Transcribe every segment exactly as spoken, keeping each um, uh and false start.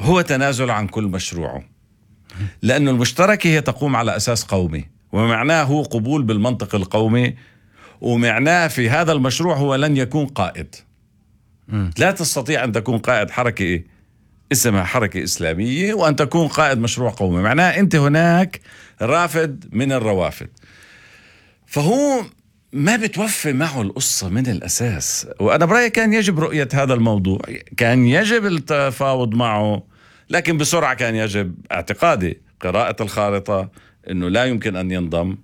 هو تنازل عن كل مشروعه، لأن المشتركة هي تقوم على أساس قومي، ومعناه هو قبول بالمنطق القومي، ومعناه في هذا المشروع هو لن يكون قائد. م. لا تستطيع أن تكون قائد حركة إيه؟ اسمها حركة إسلامية وأن تكون قائد مشروع قومي، معناه أنت هناك رافد من الروافد. فهو ما بتوفي معه القصة من الأساس، وأنا برأيي كان يجب رؤية هذا الموضوع، كان يجب التفاوض معه، لكن بسرعة كان يجب اعتقادي قراءة الخارطة أنه لا يمكن أن ينضم.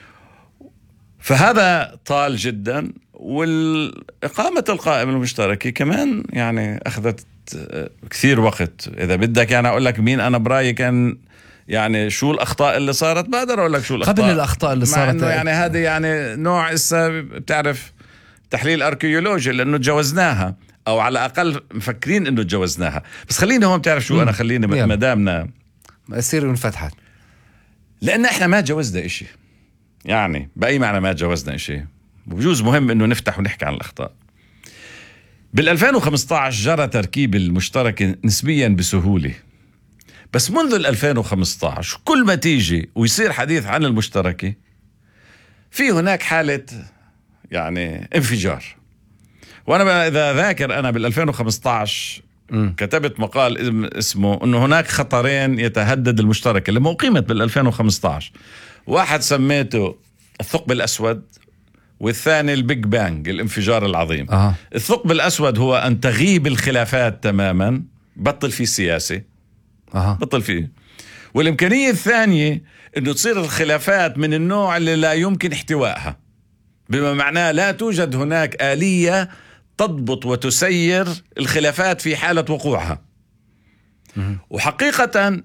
فهذا طال جدا، والإقامة القائمة المشتركة كمان يعني أخذت كثير وقت. إذا بدك يعني أقول لك مين أنا برأيي كان يعني شو الأخطاء اللي صارت، بقدر أقول لك شو الأخطاء قبل الأخطاء اللي صارت، يعني هذه يعني نوع إسا بتعرف تحليل أركيولوجي، لأنه تجاوزناها أو على الأقل مفكرين إنه تجاوزناها. بس خليني هون بتعرف شو، أنا خليني مدامنا أسير منفتحة، لأن إحنا ما تجاوزنا إشي، يعني بأي معنى ما تجاوزنا إشي، وبجوز مهم إنه نفتح ونحكي عن الأخطاء. بالألفين وخمسة عشر جرى تركيب المشتركة نسبيا بسهولة، بس منذ الألفين وخمسة عشر كل ما تيجي ويصير حديث عن المشتركة في هناك حالة يعني انفجار. وأنا إذا ذاكر أنا بالألفين وخمسة عشر م. كتبت مقال اسمه أنه هناك خطرين يتهدد المشتركة لما أقيمت بالألفين وخمسة عشر. واحد سميته الثقب الأسود، والثاني البيج بانج، الانفجار العظيم. أه. الثقب الأسود هو أن تغيب الخلافات تماما، بطل في سياسة، أه. بطل فيه. والإمكانية الثانية أنه تصير الخلافات من النوع اللي لا يمكن احتوائها، بما معناه لا توجد هناك آلية تضبط وتسير الخلافات في حالة وقوعها. م. وحقيقة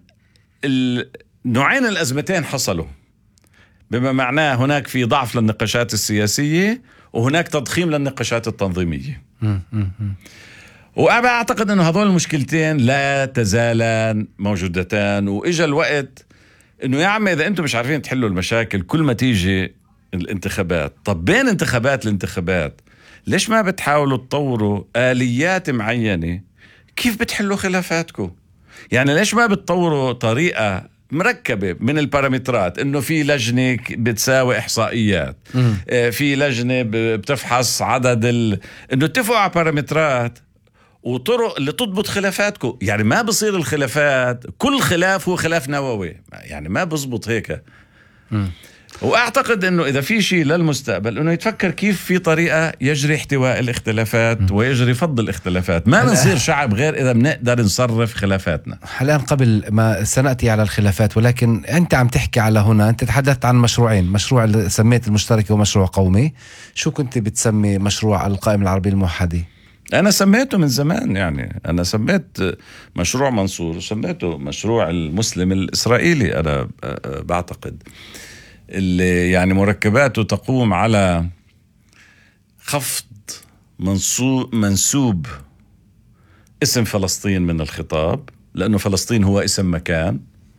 النوعين الأزمتين حصلوا، بما معناه هناك في ضعف للنقاشات السياسية وهناك تضخيم للنقاشات التنظيمية. وأنا أعتقد أنه هذول المشكلتين لا تزالان موجودتان، وإجا الوقت أنه يا عمي إذا أنتم مش عارفين تحلوا المشاكل كل ما تيجي الانتخابات، طب بين انتخابات الانتخابات ليش ما بتحاولوا تطوروا آليات معينة كيف بتحلوا خلافاتكم؟ يعني ليش ما بتطوروا طريقة مركبة من البارامترات، انه في لجنة بتساوي احصائيات، م. في لجنة بتفحص عدد ال... انه اتفقوا على بارامترات وطرق اللي تضبط خلافاتكم. يعني ما بصير الخلافات كل خلاف هو خلاف نووي، يعني ما بزبط هيك. م. واعتقد انه اذا في شيء للمستقبل انه يتفكر كيف في طريقة يجري احتواء الاختلافات م. ويجري فض الاختلافات. ما بنصير شعب غير اذا بنقدر نصرف خلافاتنا. الآن قبل ما سنأتي على الخلافات، ولكن انت عم تحكي على هنا، انت تحدثت عن مشروعين، مشروع اللي سميت المشتركة ومشروع قومي. شو كنت بتسمي مشروع القائمة العربية الموحدة؟ أنا سميته من زمان، يعني أنا سميت مشروع منصور وسميته مشروع المسلم الإسرائيلي. أنا بعتقد اللي يعني مركباته تقوم على خفض منسوب اسم فلسطين من الخطاب، لأنه فلسطين هو اسم مكان،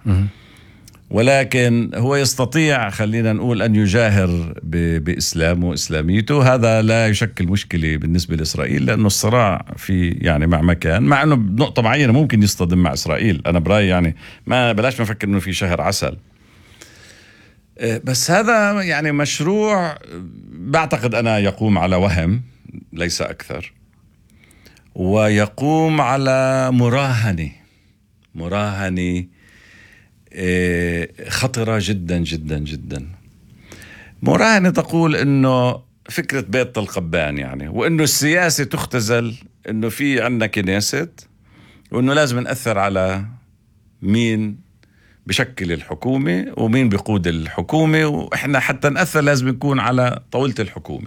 ولكن هو يستطيع خلينا نقول أن يجاهر بإسلامه وإسلاميته. هذا لا يشكل مشكلة بالنسبة لإسرائيل، لأنه الصراع في يعني مع مكان، مع أنه بنقطة معينة ممكن يصطدم مع إسرائيل. أنا برأيي يعني ما بلاش نفكر أنه في شهر عسل، بس هذا يعني مشروع بعتقد أنا يقوم على وهم ليس أكثر، ويقوم على مراهنة مراهنة خطرة جدا جدا جدا. مراهنة تقول إنه فكرة بيت القبان، يعني وإنه السياسة تختزل، إنه في عندنا كنيسة وإنه لازم نأثر على مين بشكل الحكومة ومين بيقود الحكومة، وإحنا حتى نأثر لازم يكون على طاولة الحكومة.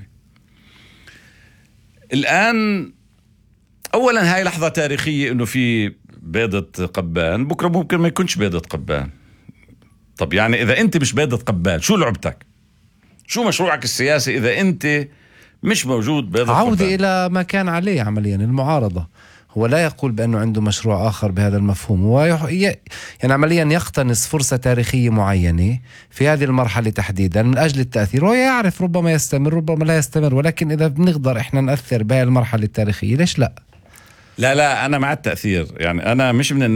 الآن أولا هاي لحظة تاريخية إنه في بيضة قبان، بكرة ممكن ما يكونش بيضة قبان. طب يعني إذا أنت مش بيضة قبان شو لعبتك؟ شو مشروعك السياسي إذا أنت مش موجود بيضة قبان؟ عودة إلى ما كان عليه عمليا المعارضة. هو لا يقول بأنه عنده مشروع آخر بهذا المفهوم، هو ي... يعني عمليا يقتنص فرصة تاريخية معينة في هذه المرحلة تحديدا من أجل التأثير، وهو يعرف ربما يستمر ربما لا يستمر، ولكن إذا بنقدر إحنا نأثر بهذه المرحلة التاريخية ليش لا؟ لا لا أنا مع التأثير، يعني أنا مش من